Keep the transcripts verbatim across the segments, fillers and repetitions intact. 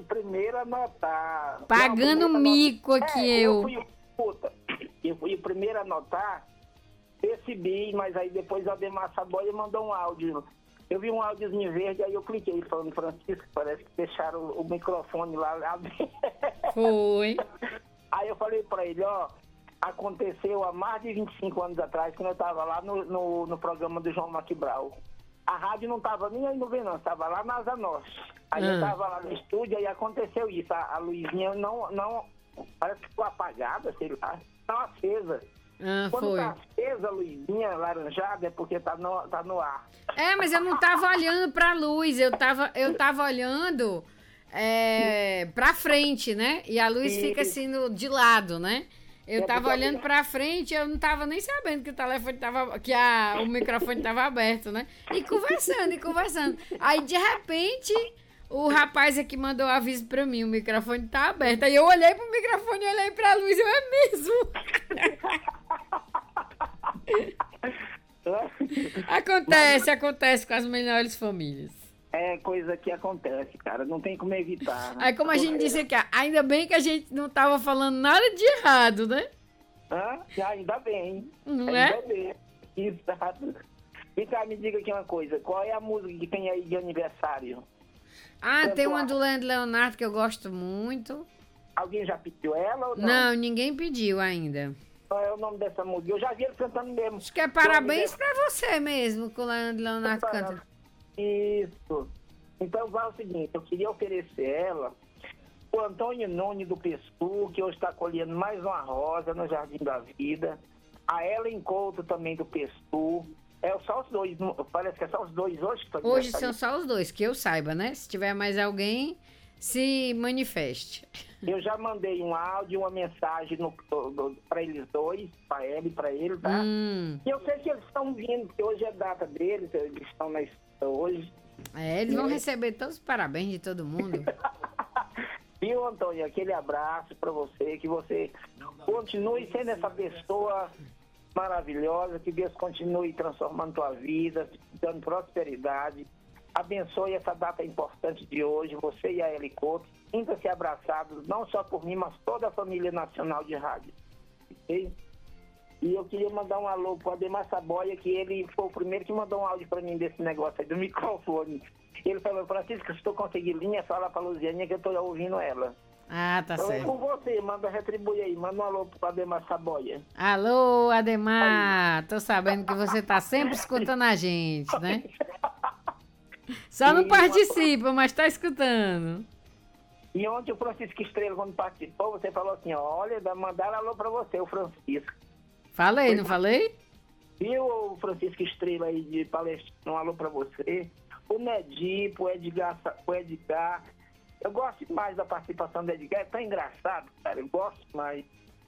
primeiro a notar. Pagando Não, mico not... aqui é, eu. Eu fui, puta, eu fui o primeiro a notar, percebi, mas aí depois a Ademar Saboia mandou um áudio. Eu vi um áudiozinho verde, aí eu cliquei falando, Francisco, parece que deixaram o, o microfone lá. lá. Foi. Aí eu falei pra ele, ó, aconteceu há mais de vinte e cinco anos atrás, quando eu tava lá no, no, no programa do João Maquibral. A rádio não tava nem aí no Venâncio, tava lá na Asa Norte. Aí ah. eu tava lá no estúdio e aconteceu isso. A, a luzinha não, não, parece que ficou apagada, sei lá, não acesa. Ah, Quando foi. tá acesa a luzinha laranjada é porque tá no, tá no ar. É, mas eu não tava olhando pra luz, eu tava, eu tava olhando é, pra frente, né? E a luz e... fica assim no, de lado, né? Eu é tava olhando pra frente, eu não tava nem sabendo que o telefone tava, que a, o microfone tava aberto, né? E conversando, e conversando. Aí, de repente, o rapaz aqui mandou um aviso pra mim, o microfone tá aberto. Aí eu olhei pro microfone e olhei pra luz, eu, é mesmo? Acontece, acontece com as melhores famílias. É coisa que acontece, cara. Não tem como evitar. Aí, como a gente disse aqui, ainda bem que a gente não tava falando nada de errado, né? Hã? Ainda bem. Não ainda é? bem. Exato. E cá, me diga aqui uma coisa. Qual é a música que tem aí de aniversário? Ah, Canto tem uma a... do Leandro Leonardo que eu gosto muito. Alguém já pediu ela ou não? Não, ninguém pediu ainda. Qual é o nome dessa música? Eu já vi ele cantando mesmo. Acho que é parabéns pra você mesmo, que o Leandro Leonardo canta. Isso. Então vai o seguinte, eu queria oferecer ela o Antônio Noni do Pescu, que hoje está colhendo mais uma rosa no Jardim da Vida. A Ellen Couto também do Pescu. É só os dois, parece que é só os dois hoje que estão Hoje são só os dois, que eu saiba, né? Se tiver mais alguém, se manifeste. Eu já mandei um áudio, uma mensagem para eles dois, para ela e para ele, tá? Hum. E eu sei que eles estão vindo, porque hoje é a data deles, eles estão na escola hoje. É, eles vão receber todos os parabéns de todo mundo. Viu, Antônio? Aquele abraço para você, que você continue sendo essa pessoa maravilhosa, que Deus continue transformando tua vida, dando prosperidade. Abençoe essa data importante de hoje, você e a Helicoto. Sinta-se abraçados, não só por mim, mas toda a família nacional de rádio. Ok? E eu queria mandar um alô pro Ademar Saboia, que ele foi o primeiro que mandou um áudio pra mim desse negócio aí do microfone. Ele falou, Francisco, se tu conseguir linha, fala pra Luziane que eu tô ouvindo ela. Ah, tá então, certo. É com você, manda retribuir aí, manda um alô pro Ademar Saboia. Alô, Ademar, aí. Tô sabendo que você tá sempre escutando a gente, né? Só não participa, mas tá escutando. E ontem o Francisco Estrela, quando participou, você falou assim, olha, mandaram alô pra você, o Francisco. Falei, Foi, não falei? Viu o Francisco Estrela aí de Palestina, um alô pra você. O Nedipo, o Edgar, o Edgar. Eu gosto mais da participação do Edgar, é tão engraçado, cara, eu gosto mais.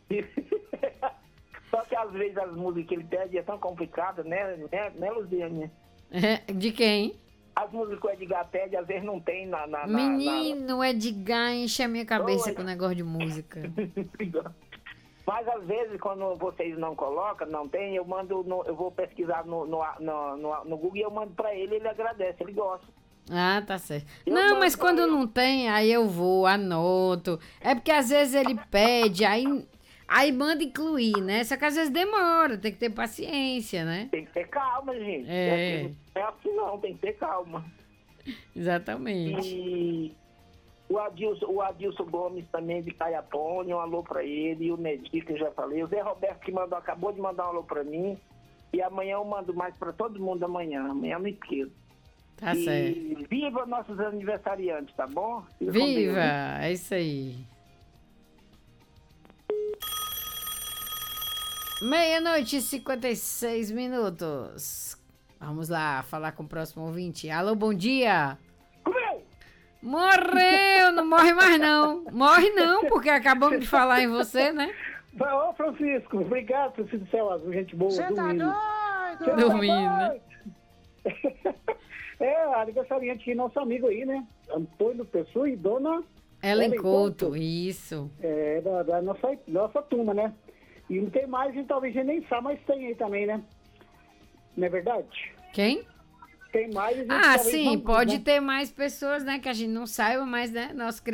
Só que às vezes as músicas que ele pede é tão complicada, né, né, né Luziane? É, de quem? As músicas que o Edgar pede, às vezes não tem na... na Menino, na... Edgar enche a minha cabeça Oi. com o negócio de música. Mas às vezes, quando vocês não colocam, não tem, eu mando, no, eu vou pesquisar no, no, no, no, no Google e eu mando pra ele, ele agradece, ele gosta. Ah, tá certo. Eu não, mas quando ele. não tem, aí eu vou, anoto. É porque às vezes ele pede, aí... Aí manda incluir, né? Só que às vezes demora, tem que ter paciência, né? Tem que ter calma, gente. É. Não é assim não, tem que ter calma. Exatamente. E o Adilson, o Adilson Gomes também de Caiapone, um alô pra ele, e o Nedir, que eu já falei. O Zé Roberto que mandou, acabou de mandar um alô pra mim. E amanhã eu mando mais pra todo mundo amanhã. Amanhã não esqueço. Tá e certo. Viva nossos aniversariantes, tá bom? Fica Viva! É isso aí. Meia-noite e cinquenta e seis minutos. Vamos lá, falar com o próximo ouvinte. Alô, bom dia. Morreu! Morreu! Não morre mais não. Morre não, porque acabamos de falar em você, né? Ô, Francisco, obrigado por ser céu azul, gente boa. Você tá doido? Dormindo, né? É, aniversariante aqui, nosso amigo aí, né? Antônio Pessoa e dona... Ellen Couto, isso. É, da, da nossa, nossa turma, né? E não tem mais, a gente talvez a gente nem sabe, mas tem aí também, né? Não é verdade? Quem? Tem mais. A gente ah, sim, não, pode né? ter mais pessoas, né? Que a gente não saiba, mas, né? Nosso